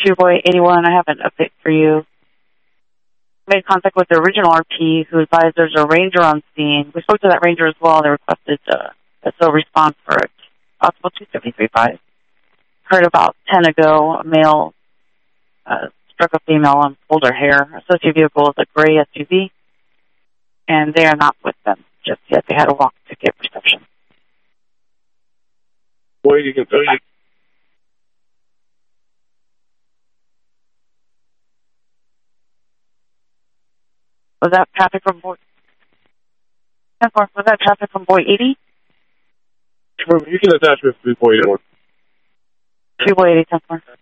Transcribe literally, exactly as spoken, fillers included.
two boy eighty-one, I have an update for you. Made contact with the original R P who advised there's a ranger on scene. We spoke to that ranger as well. They requested uh, a S O response for it. Possible two seven three five. Heard about ten ago, a male uh, struck a female and pulled her hair. Associated vehicle is a gray S U V, and they are not with them just yet. They had a walk ticket reception. Boy, you can tell you. Was that traffic from Boy? Was that traffic from Boy eighty? You can attach with Boy eighty-one. two Boy eighty, ten four.